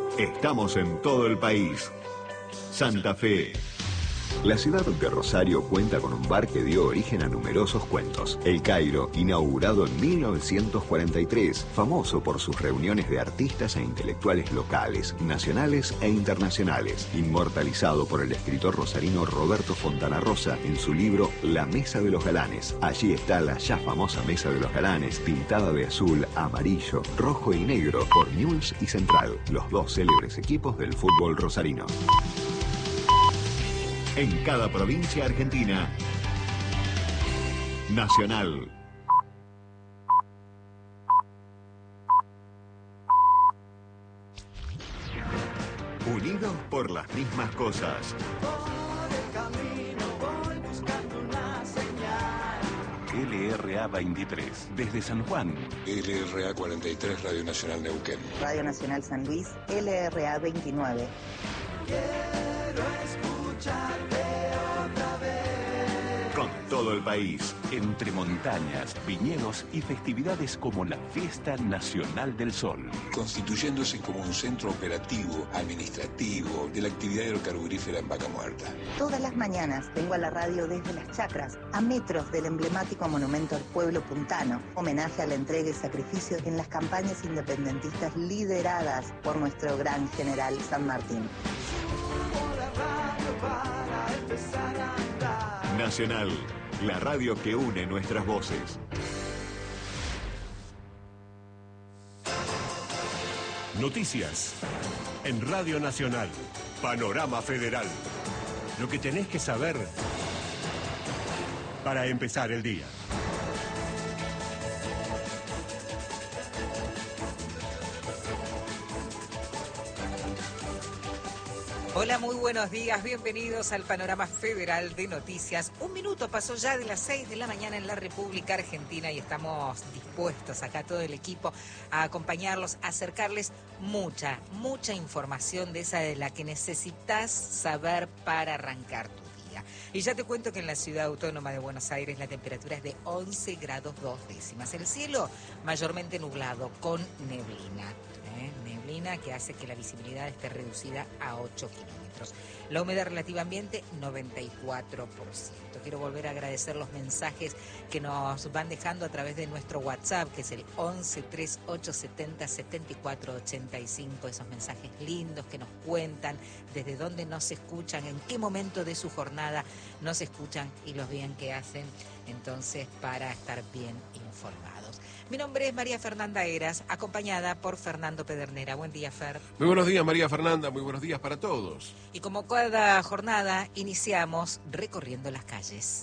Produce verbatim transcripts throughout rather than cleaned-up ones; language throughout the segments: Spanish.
Estamos en todo el país. Santa Fe. La ciudad de Rosario cuenta con un bar que dio origen a numerosos cuentos. El Cairo, inaugurado en mil novecientos cuarenta y tres, famoso por sus reuniones de artistas e intelectuales locales, nacionales e internacionales, inmortalizado por el escritor rosarino Roberto Fontana Rosa en su libro La Mesa de los Galanes. Allí está la ya famosa Mesa de los Galanes, pintada de azul, amarillo, rojo y negro por Newell's y Central, los dos célebres equipos del fútbol rosarino. En cada provincia argentina. Nacional. Unidos por las mismas cosas. Por el camino voy buscando una señal. L R A veintitrés, desde San Juan. L R A cuarenta y tres, Radio Nacional Neuquén. Radio Nacional San Luis, L R A veintinueve. Quiero escucharte otra vez. Con todo el país. Entre montañas, viñedos y festividades como la Fiesta Nacional del Sol. Constituyéndose como un centro operativo, administrativo, de la actividad hidrocarburífera en Vaca Muerta. Todas las mañanas vengo a la radio desde Las Chacras, a metros del emblemático monumento al pueblo puntano, homenaje a la entrega y sacrificio en las campañas independentistas lideradas por nuestro gran general San Martín. Nacional, la radio que une nuestras voces. Noticias en Radio Nacional, Panorama Federal. Lo que tenés que saber para empezar el día. Hola, muy buenos días, bienvenidos al Panorama Federal de Noticias. Un minuto pasó ya de las seis de la mañana en la República Argentina y estamos dispuestos acá todo el equipo a acompañarlos, a acercarles mucha, mucha información de esa de la que necesitas saber para arrancar tu día. Y ya te cuento que en la Ciudad Autónoma de Buenos Aires la temperatura es de once grados dos décimas. El cielo mayormente nublado con neblina. ¿eh? Neblina que hace que la visibilidad esté reducida a ocho kilómetros. La humedad relativa ambiente, noventa y cuatro por ciento. Quiero volver a agradecer los mensajes que nos van dejando a través de nuestro WhatsApp, que es el once treinta y ocho setenta setenta y cuatro ochenta y cinco. Esos mensajes lindos que nos cuentan desde dónde nos escuchan, en qué momento de su jornada nos escuchan y los bien que hacen, entonces, para estar bien informados. Mi nombre es María Fernanda Heras, acompañada por Fernando Pedernera. Buen día, Fer. Muy buenos días, María Fernanda. Muy buenos días para todos. Y como cada jornada, iniciamos recorriendo las calles.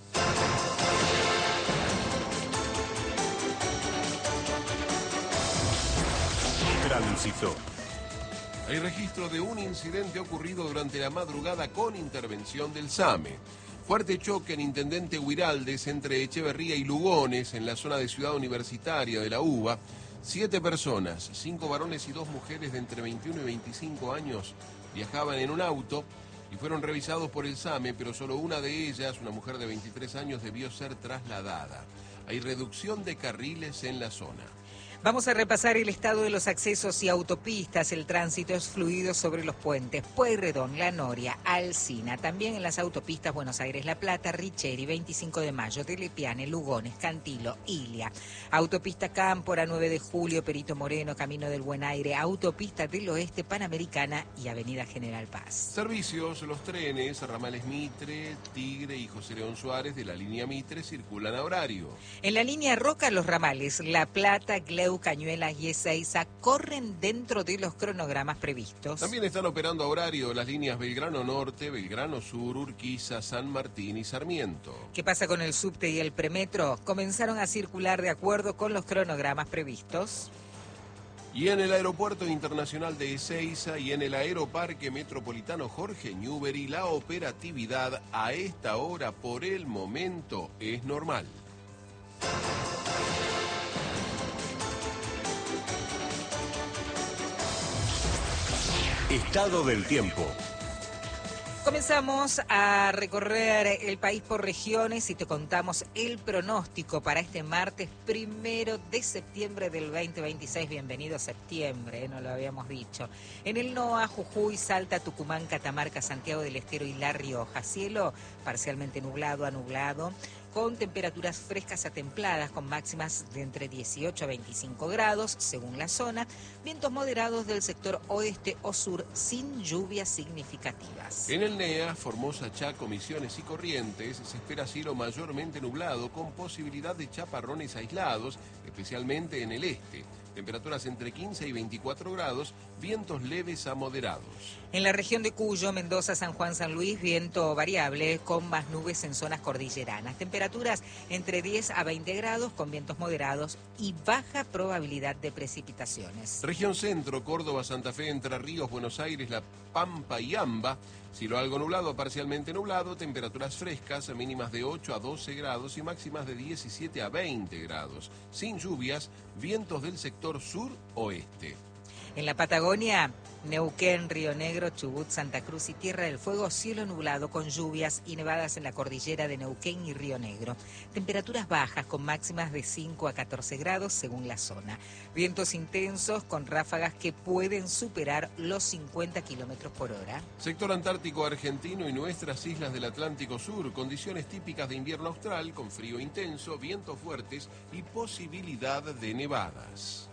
Tránsito. Hay registro de un incidente ocurrido durante la madrugada con intervención del SAME. Fuerte choque en Intendente Huiraldes entre Echeverría y Lugones, en la zona de Ciudad Universitaria de la UBA. Siete personas, cinco varones y dos mujeres de entre veintiuno y veinticinco años, viajaban en un auto y fueron revisados por el SAME, pero solo una de ellas, una mujer de veintitrés años, debió ser trasladada. Hay reducción de carriles en la zona. Vamos a repasar el estado de los accesos y autopistas. El tránsito es fluido sobre los puentes Pueyrredón, La Noria, Alsina. También en las autopistas Buenos Aires-La Plata, Richeri, veinticinco de mayo, Telepiane, Lugones, Cantilo, Ilia. Autopista Cámpora, nueve de julio, Perito Moreno, Camino del Buen Aire, Autopista del Oeste, Panamericana y Avenida General Paz. Servicios, los trenes, ramales Mitre, Tigre y José León Suárez de la línea Mitre circulan a horario. En la línea Roca, los ramales La Plata, Gleu, Cañuelas y Ezeiza corren dentro de los cronogramas previstos. También están operando a horario las líneas Belgrano Norte, Belgrano Sur, Urquiza, San Martín y Sarmiento. ¿Qué pasa con el subte y el premetro? Comenzaron a circular de acuerdo con los cronogramas previstos. Y en el Aeropuerto Internacional de Ezeiza y en el Aeroparque Metropolitano Jorge Newbery, la operatividad a esta hora por el momento es normal. Estado del tiempo. Comenzamos a recorrer el país por regiones y te contamos el pronóstico para este martes primero de septiembre del veinte veintiséis. Bienvenido a septiembre, ¿eh? No lo habíamos dicho. En el NOA, Jujuy, Salta, Tucumán, Catamarca, Santiago del Estero y La Rioja. Cielo parcialmente nublado a nublado, con temperaturas frescas a templadas, con máximas de entre dieciocho a veinticinco grados, según la zona. Vientos moderados del sector oeste o sur, sin lluvias significativas. En el NEA, Formosa, Chaco, Misiones y Corrientes, se espera cielo mayormente nublado, con posibilidad de chaparrones aislados, especialmente en el este. Temperaturas entre quince y veinticuatro grados, vientos leves a moderados. En la región de Cuyo, Mendoza, San Juan, San Luis, viento variable con más nubes en zonas cordilleranas. Temperaturas entre diez a veinte grados con vientos moderados y baja probabilidad de precipitaciones. Región Centro, Córdoba, Santa Fe, Entre Ríos, Buenos Aires, La Pampa y Amba. Cielo algo nublado a parcialmente nublado, temperaturas frescas, mínimas de ocho a doce grados y máximas de diecisiete a veinte grados. Sin lluvias, vientos del sector sur-oeste. En la Patagonia, Neuquén, Río Negro, Chubut, Santa Cruz y Tierra del Fuego, cielo nublado con lluvias y nevadas en la cordillera de Neuquén y Río Negro. Temperaturas bajas con máximas de cinco a catorce grados según la zona. Vientos intensos con ráfagas que pueden superar los cincuenta kilómetros por hora. Sector Antártico argentino y nuestras islas del Atlántico Sur, condiciones típicas de invierno austral con frío intenso, vientos fuertes y posibilidad de nevadas.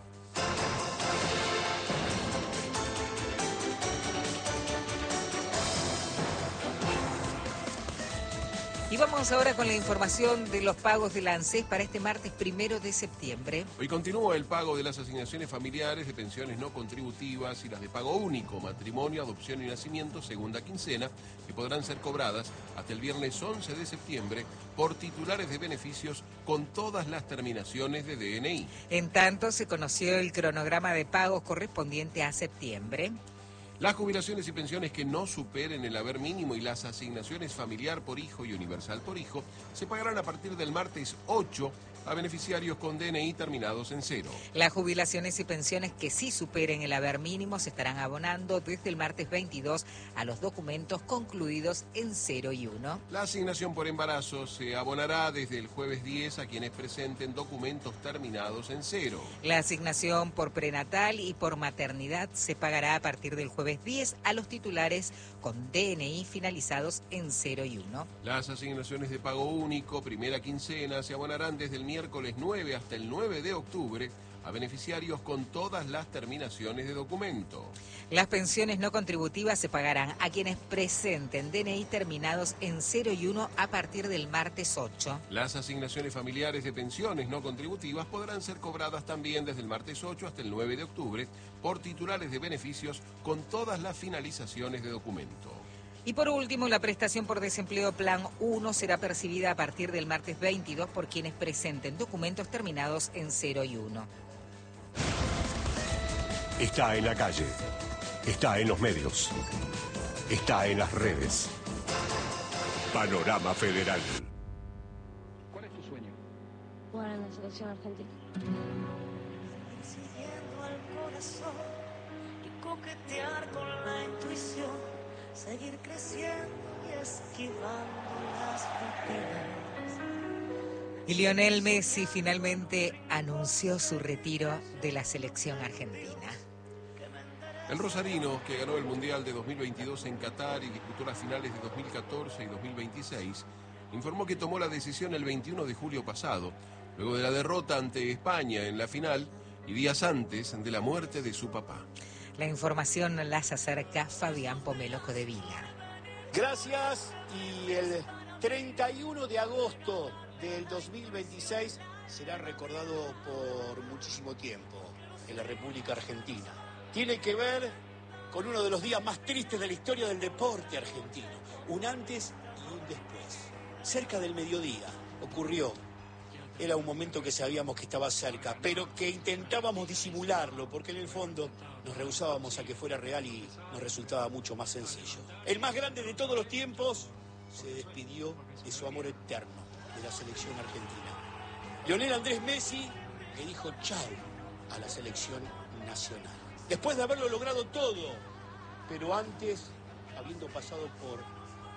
Y vamos ahora con la información de los pagos del ANSES para este martes primero de septiembre. Hoy continúa el pago de las asignaciones familiares, de pensiones no contributivas y las de pago único, matrimonio, adopción y nacimiento, segunda quincena, que podrán ser cobradas hasta el viernes once de septiembre por titulares de beneficios con todas las terminaciones de D N I. En tanto, se conoció el cronograma de pagos correspondiente a septiembre. Las jubilaciones y pensiones que no superen el haber mínimo y las asignaciones familiar por hijo y universal por hijo se pagarán a partir del martes ocho a beneficiarios con D N I terminados en cero. Las jubilaciones y pensiones que sí superen el haber mínimo se estarán abonando desde el martes veintidós a los documentos concluidos en cero y uno. La asignación por embarazo se abonará desde el jueves diez a quienes presenten documentos terminados en cero. La asignación por prenatal y por maternidad se pagará a partir del jueves diez a los titulares con D N I finalizados en cero y uno. Las asignaciones de pago único, primera quincena, se abonarán desde el miércoles nueve hasta el nueve de octubre a beneficiarios con todas las terminaciones de documento. Las pensiones no contributivas se pagarán a quienes presenten D N I terminados en cero y uno a partir del martes ocho. Las asignaciones familiares de pensiones no contributivas podrán ser cobradas también desde el martes ocho hasta el nueve de octubre por titulares de beneficios con todas las finalizaciones de documento. Y por último, la prestación por desempleo Plan uno será percibida a partir del martes veintidós por quienes presenten documentos terminados en cero y uno. Está en la calle, está en los medios, está en las redes. Panorama Federal. ¿Cuál es tu sueño? Jugar en la selección argentina. Siguiendo al corazón y coquetear con la intuición, seguir creciendo y esquivando las pupilas. Y Lionel Messi finalmente anunció su retiro de la selección argentina. El rosarino, que ganó el Mundial de dos mil veintidós en Qatar y disputó las finales de dos mil catorce y dos mil veintiséis, informó que tomó la decisión el veintiuno de julio pasado, luego de la derrota ante España en la final y días antes de la muerte de su papá. La información las acerca Fabián Pomelo Codevila. Gracias, y el treinta y uno de agosto del dos mil veintiséis será recordado por muchísimo tiempo en la República Argentina. Tiene que ver con uno de los días más tristes de la historia del deporte argentino, un antes y un después. Cerca del mediodía ocurrió. Era un momento que sabíamos que estaba cerca, pero que intentábamos disimularlo, porque en el fondo nos rehusábamos a que fuera real y nos resultaba mucho más sencillo. El más grande de todos los tiempos se despidió de su amor eterno, de la selección argentina. Lionel Andrés Messi le dijo chau a la selección nacional. Después de haberlo logrado todo, pero antes, habiendo pasado por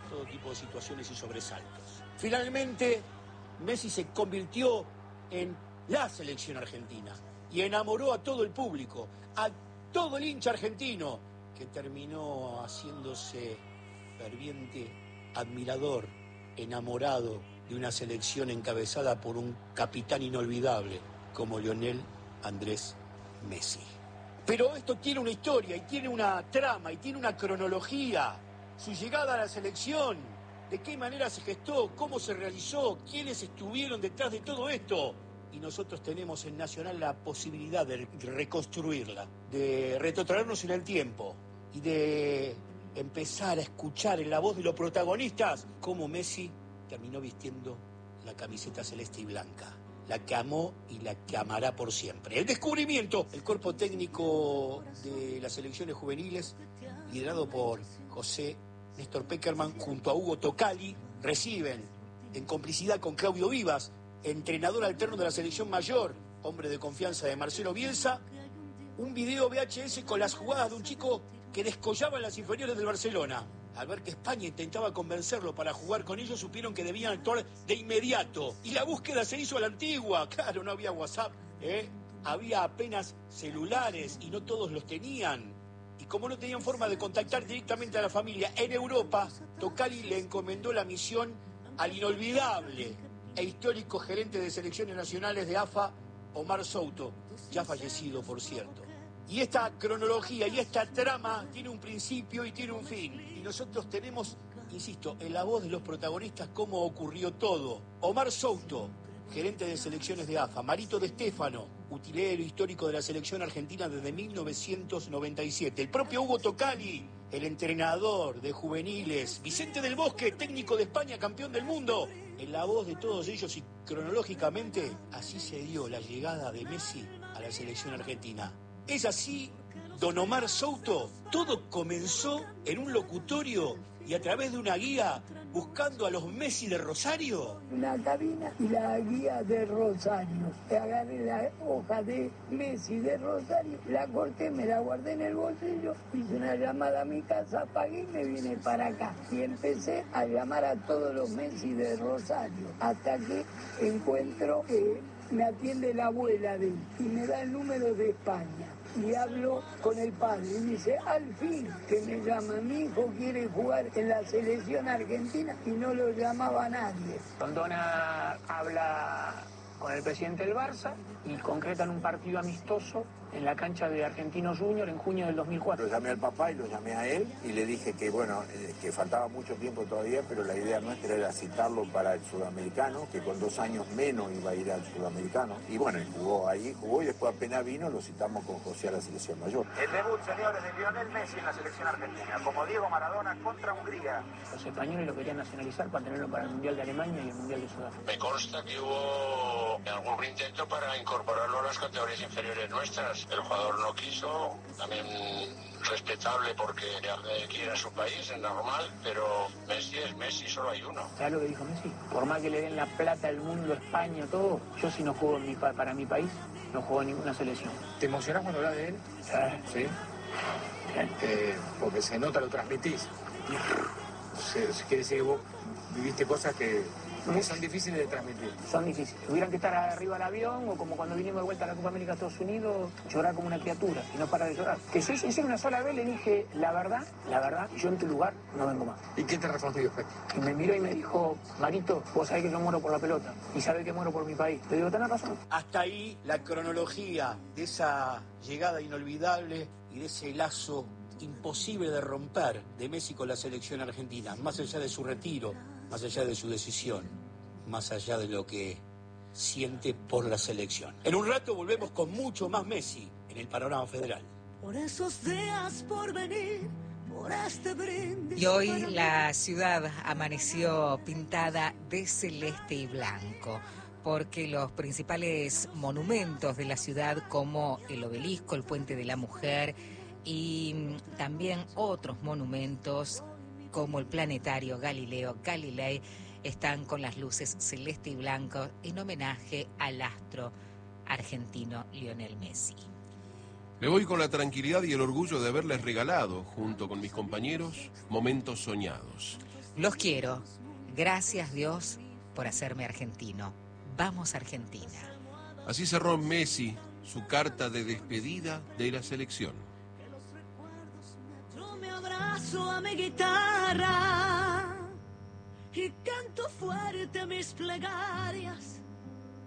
todo tipo de situaciones y sobresaltos. Finalmente, Messi se convirtió en la selección argentina y enamoró a todo el público, a todo el hincha argentino, que terminó haciéndose ferviente admirador, enamorado de una selección encabezada por un capitán inolvidable como Lionel Andrés Messi. Pero esto tiene una historia y tiene una trama y tiene una cronología. Su llegada a la selección, de qué manera se gestó, cómo se realizó, quiénes estuvieron detrás de todo esto. Y nosotros tenemos en Nacional la posibilidad de reconstruirla, de retrotraernos en el tiempo y de empezar a escuchar en la voz de los protagonistas cómo Messi terminó vistiendo la camiseta celeste y blanca, la que amó y la que amará por siempre. El descubrimiento, el cuerpo técnico de las selecciones juveniles, liderado por José Néstor Peckerman junto a Hugo Tocali, reciben en complicidad con Claudio Vivas, entrenador alterno de la selección mayor, hombre de confianza de Marcelo Bielsa, un video V H S con las jugadas de un chico que descollaba en las inferiores del Barcelona. Al ver que España intentaba convencerlo para jugar con ellos, supieron que debían actuar de inmediato. Y la búsqueda se hizo a la antigua. Claro, no había WhatsApp, ¿eh? Había apenas celulares y no todos los tenían. Y como no tenían forma de contactar directamente a la familia en Europa, Tocali le encomendó la misión al inolvidable e histórico gerente de selecciones nacionales de A F A, Omar Souto, ya fallecido, por cierto. Y esta cronología y esta trama tiene un principio y tiene un fin. Y nosotros tenemos, insisto, en la voz de los protagonistas cómo ocurrió todo. Omar Souto, gerente de selecciones de A F A. Marito de Stefano, utilero histórico de la selección argentina desde mil novecientos noventa y siete. El propio Hugo Tocali, el entrenador de juveniles. Vicente del Bosque, técnico de España, campeón del mundo. En la voz de todos ellos y cronológicamente, así se dio la llegada de Messi a la selección argentina. Es así, don Omar Souto, todo comenzó en un locutorio y a través de una guía buscando a los Messi de Rosario. Una cabina y la guía de Rosario. Agarré la hoja de Messi de Rosario, la corté, me la guardé en el bolsillo, hice una llamada a mi casa, pagué y me vine para acá. Y empecé a llamar a todos los Messi de Rosario, hasta que encuentro que me atiende la abuela de él y me da el número de España. Y hablo con el padre y dice, al fin que me llama, mi hijo quiere jugar en la selección argentina, y no lo llamaba nadie. Rondona habla con el presidente del Barça y concretan un partido amistoso en la cancha de Argentinos Junior en junio del dos mil cuatro. Lo llamé al papá y lo llamé a él y le dije que bueno, eh, que faltaba mucho tiempo todavía, pero la idea nuestra era citarlo para el sudamericano, que con dos años menos iba a ir al sudamericano. Y bueno, y jugó ahí, jugó y después apenas vino, lo citamos con José a la selección mayor. El debut, señores, de Lionel Messi en la selección argentina, como Diego Maradona contra Hungría. Los españoles lo querían nacionalizar para tenerlo para el Mundial de Alemania y el Mundial de Sudáfrica. Me consta que hubo algún intento para incorporarlo a las categorías inferiores nuestras. El jugador no quiso, también respetable porque quiere a su país, es normal, pero Messi es Messi, solo hay uno. ¿Sabes lo que dijo Messi? Por más que le den la plata al mundo, España, todo, yo si no juego en mi, para mi país, no juego en ninguna selección. ¿Te emocionás cuando hablas de él? ¿Sabes? Sí. Eh, porque se nota, lo transmitís. Se, quiere decir que vos viviste cosas que... que son difíciles de transmitir. Son difíciles. Tuvieran que estar arriba del avión o como cuando vinimos de vuelta a la Copa América a Estados Unidos, llorar como una criatura y no parar de llorar. Que soy sincero, una sola vez le dije, la verdad, la verdad, yo en tu lugar no vengo más. ¿Y qué te respondió? Y me miró y me dijo, Marito, vos sabés que yo muero por la pelota y sabés que muero por mi país. Le digo, tenés razón. Hasta ahí la cronología de esa llegada inolvidable y de ese lazo imposible de romper de Messi con la selección argentina, más allá de su retiro, más allá de su decisión, más allá de lo que siente por la selección. En un rato volvemos con mucho más Messi en el Panorama Federal. Por esos días por venir, por este brindis. Y hoy la ciudad amaneció pintada de celeste y blanco, porque los principales monumentos de la ciudad, como el Obelisco, el Puente de la Mujer y también otros monumentos como el Planetario Galileo Galilei, están con las luces celeste y blanco en homenaje al astro argentino Lionel Messi. Me voy con la tranquilidad y el orgullo de haberles regalado, junto con mis compañeros, momentos soñados. Los quiero. Gracias, Dios, por hacerme argentino. Vamos, Argentina. Así cerró Messi su carta de despedida de la selección. Yo me abrazo a mi guitarra y canto fuerte mis plegarias